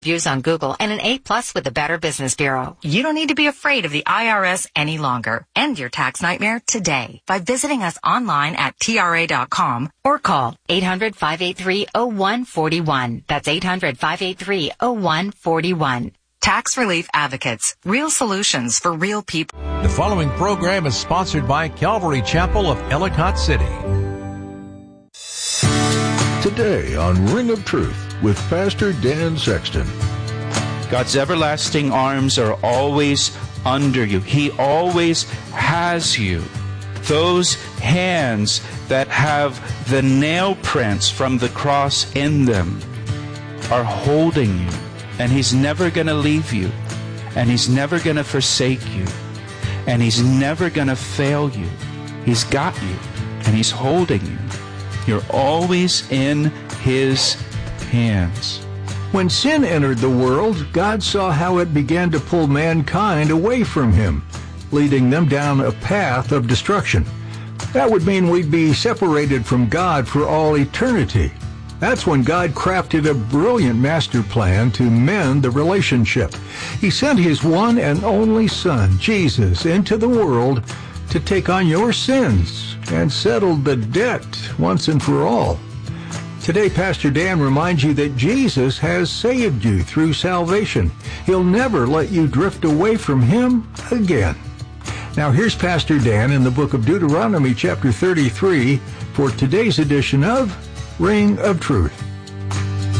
Reviews on Google and an A+ with the Better Business Bureau. You don't need to be afraid of the IRS any longer. End your tax nightmare today by visiting us online at TRA.com or call 800-583-0141. That's 800-583-0141. Tax Relief Advocates. Real solutions for real people. The following program is sponsored by Calvary Chapel of Ellicott City. Today on Ring of Truth with Pastor Dan Sexton. God's everlasting arms are always under you. He always has you. Those hands that have the nail prints from the cross in them are holding you. And He's never going to leave you. And He's never going to forsake you. And He's never going to fail you. He's got you. And He's holding you. You're always in His hands. When sin entered the world, God saw how it began to pull mankind away from Him, leading them down a path of destruction. That would mean we'd be separated from God for all eternity. That's when God crafted a brilliant master plan to mend the relationship. He sent His one and only Son, Jesus, into the world to take on your sins and settle the debt once and for all. Today, Pastor Dan reminds you that Jesus has saved you through salvation. He'll never let you drift away from Him again. Now, here's Pastor Dan in the book of Deuteronomy, chapter 33, for today's edition of Ring of Truth.